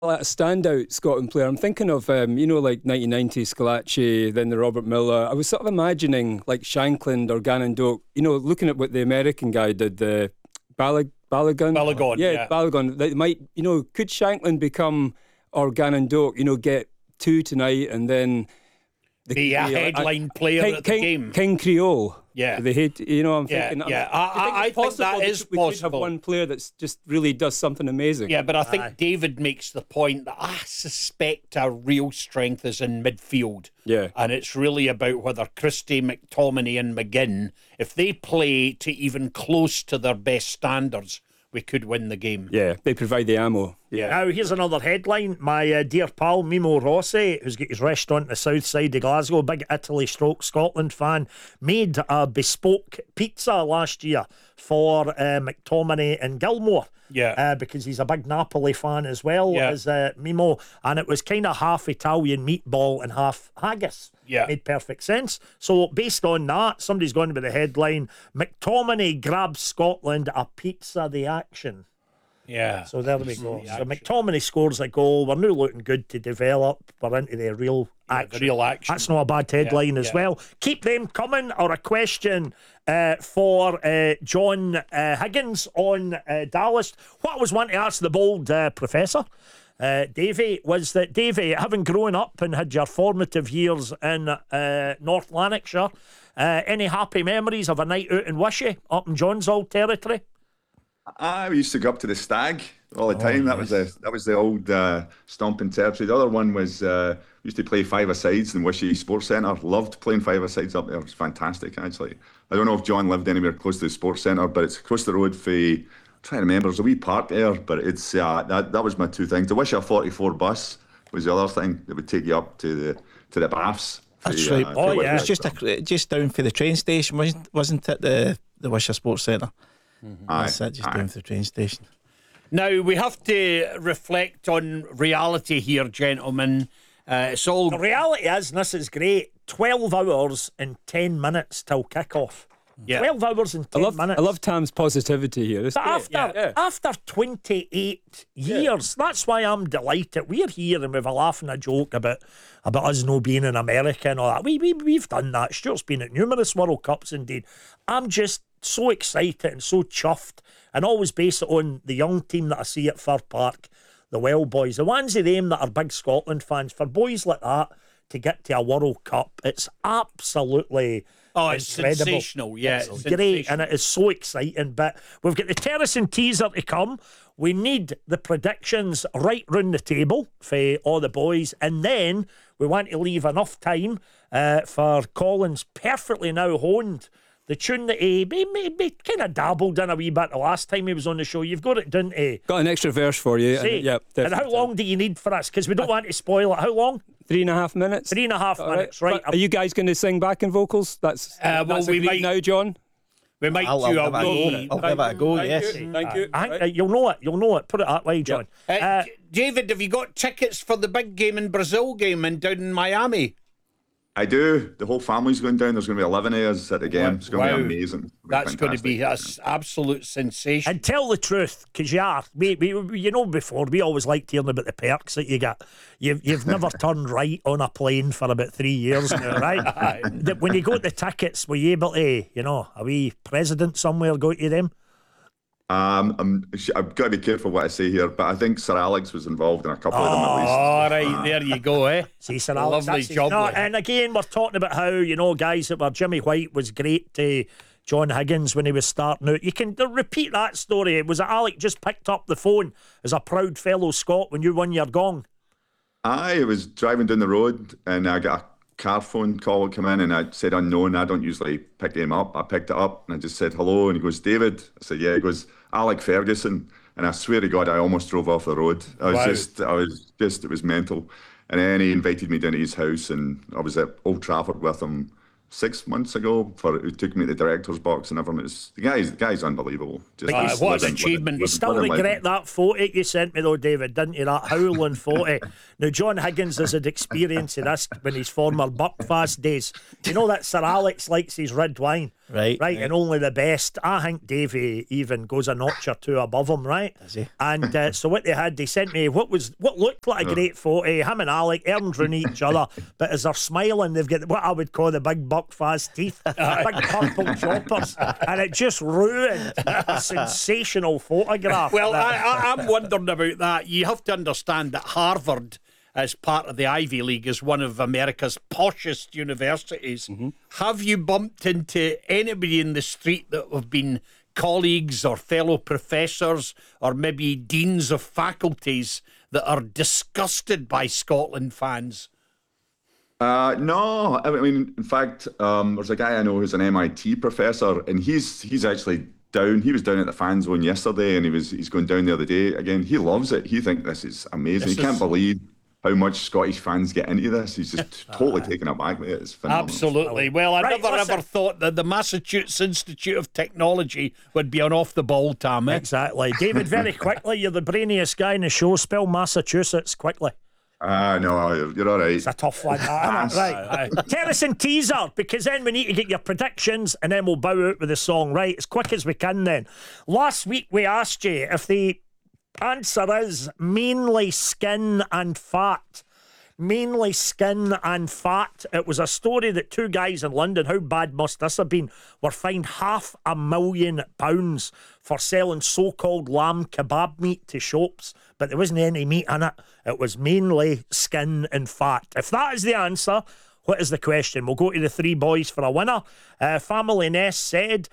a standout Scotland player. I'm thinking of, like 1990 Scalacci, then the Robert Miller. I was sort of imagining like Shankland or Gannon Doak, looking at what the American guy did, the Balogun. Yeah. Balogun. They might, could Shankland become, or Gannon Doak, get two tonight and then be a headline player at the game. King Creole. Yeah. I'm thinking. Yeah. I think that is we possible. could have one player that just really does something amazing. Yeah, but I think David makes the point that I suspect our real strength is in midfield. Yeah. And it's really about whether Christie, McTominay and McGinn, if they play to even close to their best standards, we could win the game. Yeah, they provide the ammo. Yeah. Now, here's another headline. My dear pal, Mimo Rossi, who's got his restaurant in the south side of Glasgow, big Italy/Scotland fan, made a bespoke pizza last year for McTominay and Gilmore. Yeah. Because he's a big Napoli fan as well as Mimo. And it was kind of half Italian meatball and half haggis. Yeah. Made perfect sense. So, based on that, somebody's going to be the headline, McTominay grabs Scotland a pizza the action. Yeah. So there we go. So McTominay scores a goal. We're now looking good to develop. We're into the real action. The real action. That's not a bad headline as well. Keep them coming. Or a question for John Higgins on Dallas. What I was wanting to ask the bold professor, Davey, was that, Davey, having grown up and had your formative years in North Lanarkshire, any happy memories of a night out in Wishy, up in John's old territory? I used to go up to the Stag all the time. Nice. That was the old stomping territory. The other one was used to play five-a-sides in Wishy Sports Centre. Loved playing five-a-sides up there. It was fantastic, actually. I don't know if John lived anywhere close to the Sports Centre, but it's across the road for, I'm trying to remember, there's a wee park there, but it's that was my two things. The Wishy 44 bus was the other thing that would take you up to the baths. That's right. It was just down for the train station, wasn't it? The Wishaw Sports Centre. Mm-hmm. That's it, just down to the train station. Now, we have to reflect on reality here, gentlemen. The reality is, and this is great, 12 hours and 10 minutes till kick-off. Yeah. 12 hours and 10 minutes. I love Tam's positivity here. After 28 years, that's why I'm delighted. We're here and we've a laugh and a joke about us no being in America and all that. We've done that. Stuart's been at numerous World Cups indeed. I'm just so excited and so chuffed, and always base it on the young team that I see at Fir Park, the Well boys, the ones of them that are big Scotland fans. For boys like that to get to a World Cup, it's absolutely it's incredible. Sensational. Yeah, it's great, and it is so exciting. But we've got the Terrace and teaser to come. We need the predictions right round the table for all the boys, and then we want to leave enough time for Colin's perfectly now honed the tune that he kind of dabbled in a wee bit the last time he was on the show. You've got it, didn't you? Got an extra verse for you. And how long do you need for us? Because we don't want to spoil it. How long? 3.5 minutes. 3.5 minutes, right. Are you guys going to sing backing vocals? That's we might now, John. We might I'll give it a go, yes. Thank you. You'll know it. Put it that way, John. David, have you got tickets for the big game in Brazil down in Miami? I do. The whole family's going down. There's going to be 11 of us at the game. It's going to be amazing. That's going to be an absolute sensation. And tell the truth, because you are. Before, we always liked hearing about the perks that you get. You've never turned right on a plane for about 3 years now, right? When you got the tickets, were you able to, a wee president somewhere go to them? I've got to be careful what I say here, but I think Sir Alex was involved in a couple of them at least. All right, there you go, eh? See, Sir Alex, lovely job. And again, we're talking about how, guys that were Jimmy White was great to John Higgins when he was starting out. You can repeat that story. Was it Alec just picked up the phone as a proud fellow Scot when you won your gong? I was driving down the road and I got a car phone call come in and I said unknown. I don't usually pick him up. I picked it up and I just said hello, and he goes, David. I said, yeah. He goes, Alec Ferguson. And I swear to God, I almost drove off the road. It was mental. And then he invited me down to his house, and I was at Old Trafford with him 6 months ago. He took me to the director's box and everything. The guy's unbelievable. What an achievement. You still regret that photo you sent me though, David, didn't you? That howling photo. Now, John Higgins has had experience of this when his former Buckfast days. You know that Sir Alex likes his red wine. Right, and only the best. I think Davey even goes a notch or two above him, right? Does he? And so what they sent me what looked like a great photo. Him and Alec earned round each other, but as they're smiling, they've got what I would call the big Buckfast teeth, big purple choppers, and it just ruined a sensational photograph. Well, I'm wondering about that. You have to understand that Harvard, as part of the Ivy League, is one of America's poshest universities. Have you bumped into anybody in the street that have been colleagues or fellow professors or maybe deans of faculties that are disgusted by Scotland fans? No, I mean, in fact, there's a guy I know who's an MIT professor, and he's actually down. He was down at the fan zone yesterday, and he's going down the other day again. He loves it. He thinks this is amazing. He can't believe how much Scottish fans get into this. He's just totally taken aback with it. It's phenomenal. Absolutely. Well, I never ever thought that the Massachusetts Institute of Technology would be an off the ball, Tam. Exactly. David, very quickly, you're the brainiest guy in the show. Spell Massachusetts quickly. No, you're all right. It's a tough one. Right. Tell us in teaser, because then we need to get your predictions and then we'll bow out with the song. Right, as quick as we can then. Last week we asked you if the answer is mainly skin and fat. Mainly skin and fat. It was a story that two guys in London, how bad must this have been, were fined £500,000 for selling so-called lamb kebab meat to shops, but there wasn't any meat in it. It was mainly skin and fat. If that is the answer, what is the question? We'll go to the three boys for a winner. Family Ness said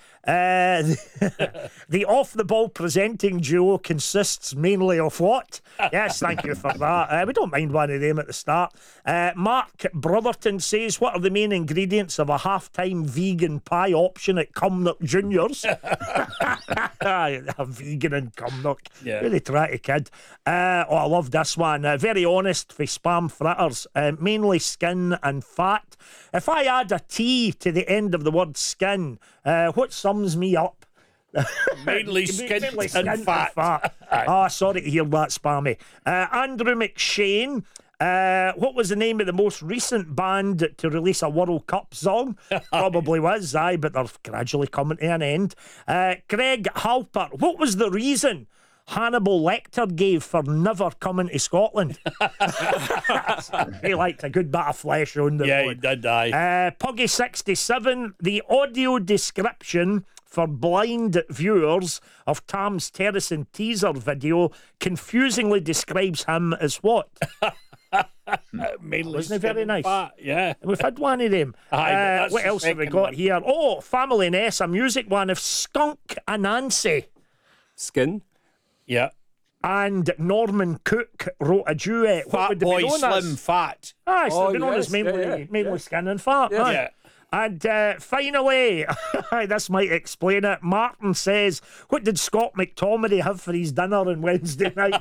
the off-the-ball presenting duo consists mainly of what? Yes, thank you for that. We don't mind one of them at the start. Mark Brotherton says, what are the main ingredients of a half-time vegan pie option at Cumnock Juniors? A vegan in Cumnock. Yeah. Really try kid. I love this one. Very honest for spam fritters. Mainly skin and fat. If I add a T to the end of the word skin, what sums me up? Mainly skin and fat. Sorry to hear that, Spammy. Andrew McShane. What was the name of the most recent band to release a World Cup song? Probably was, but they're gradually coming to an end. Greg Halper. What was the reason Hannibal Lecter gave for never coming to Scotland? He liked a good bit of flesh on the Yeah, he did, Puggy67, the audio description for blind viewers of Tam's Terracing teaser video confusingly describes him as what? Mainly Wasn't it very nice? Fat, yeah. We've had one of them. What else have we got here? Oh, Family Ness, a music one of Skunk Anansi. Skin. Yeah. And Norman Cook wrote a duet. What Fat would they Boy be known Slim as? Fat. So they've been known as yes, mainly skin and fat. Yeah. aye. Yeah. And finally, this might explain it. Martin says, what did Scott McTominay have for his dinner on Wednesday night?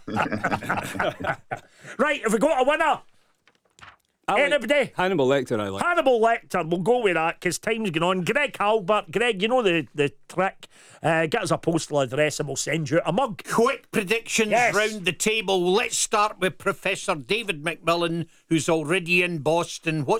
Right, have we got a winner? Anybody? Hannibal Lecter, I like. Hannibal Lecter, we'll go with that because time's going on. Greg Halbert, Greg, you know the trick. Get us a postal address and we'll send you a mug. Quick predictions Yes. round the table. Let's start with Professor David McMillan, who's already in Boston. What's